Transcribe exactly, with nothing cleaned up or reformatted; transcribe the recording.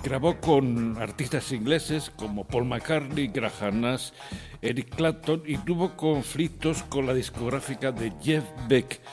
Grabó con artistas ingleses como Paul McCartney, Graham Nash, Eric Clapton y tuvo conflictos con la discográfica de Jeff Beck.